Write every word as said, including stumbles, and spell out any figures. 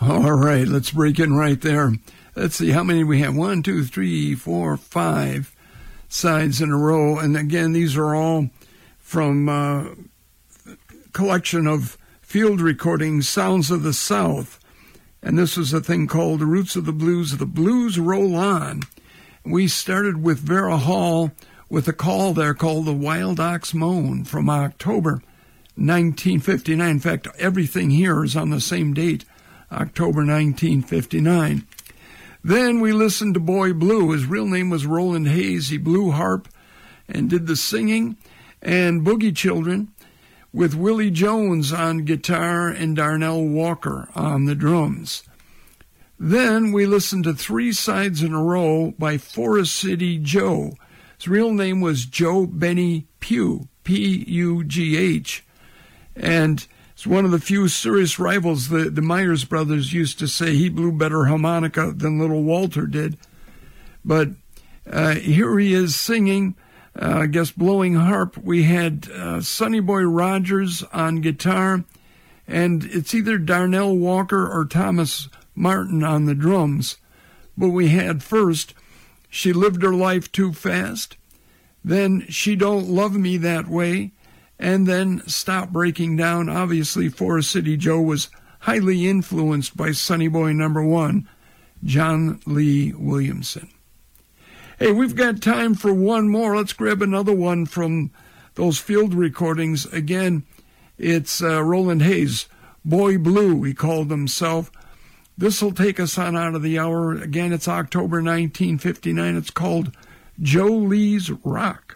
All right, let's break in right there. Let's see how many we have. One, two, three, four, five sides in a row. And again, these are all from a collection of field recordings, Sounds of the South. And this was a thing called The Roots of the Blues. The Blues Roll On. We started with Vera Hall with a call there called The Wild Ox Moan from October nineteen fifty-nine. In fact, everything here is on the same date, October nineteen fifty-nine. Then we listened to Boy Blue. His real name was Roland Hayes. He blew harp and did the singing, and Boogie Children with Willie Jones on guitar and Darnell Walker on the drums. Then we listened to Three Sides in a Row by Forest City Joe. His real name was Joe Benny Pugh, P U G H, and it's one of the few serious rivals. The, the Myers brothers used to say he blew better harmonica than little Walter did. But uh, here he is singing, uh, I guess blowing harp. We had uh, Sonny Boy Rogers on guitar, and it's either Darnell Walker or Thomas Martin on the drums. But we had first, She Lived Her Life Too Fast, then She Don't Love Me That Way, and then Stop Breaking Down. Obviously, Forest City Joe was highly influenced by Sonny Boy number one, John Lee Williamson. Hey, we've got time for one more. Let's grab another one from those field recordings. Again, it's uh, Roland Hayes, Boy Blue, he called himself. This will take us on out of the hour. Again, it's October nineteen fifty-nine. It's called Joe Lee's Rock.